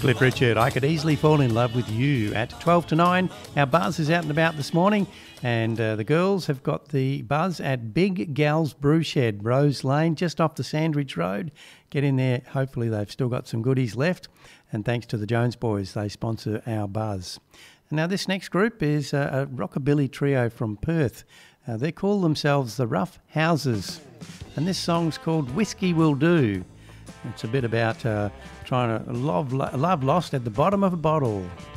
Cliff Richard, I could easily fall in love with you. At 12 to 9, our buzz is out and about this morning, and the girls have got the buzz at Big Gal's Brew Shed, Rose Lane, just off the Sandridge Road. Get in there. Hopefully they've still got some goodies left, and thanks to the Jones boys, they sponsor our buzz. Now this next group is a rockabilly trio from Perth. They call themselves the Rough Houses, and this song's called Whiskey Will Do. It's a bit about trying to love lost at the bottom of a bottle.